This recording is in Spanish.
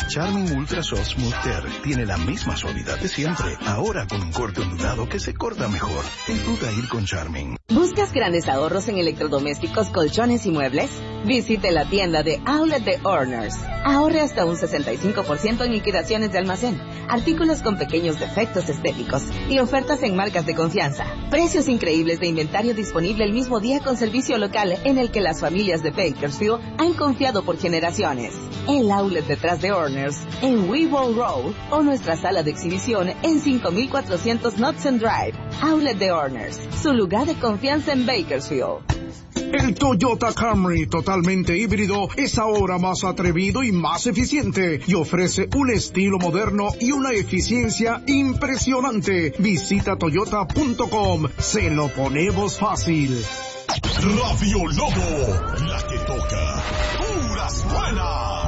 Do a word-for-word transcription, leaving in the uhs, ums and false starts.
Charmin Ultra Soft Smooth Tear tiene la misma suavidad de siempre, ahora con un corte ondulado que se corta mejor. Disfruta ir con Charmin. ¿Buscas grandes ahorros en electrodomésticos, colchones y muebles? Visite la tienda de Outlet de Horners. Ahorre hasta un sesenta y cinco por ciento en liquidaciones de almacén, artículos con pequeños defectos estéticos y ofertas en marcas de confianza. Precios increíbles de inventario disponible el mismo día con servicio local en el que las familias de Bakersfield han confiado por generaciones. El outlet detrás de Horners en Weevil Road o nuestra sala de exhibición en cinco mil cuatrocientos Knudsen Drive. Outlet de Horners, su lugar de confianza en Bakersfield. El Toyota Camry totalmente híbrido es ahora más atrevido y más eficiente y ofrece un estilo moderno y una eficiencia impresionante. Visita toyota punto com. Se lo ponemos fácil. Radio Lobo, la que toca puras buenas.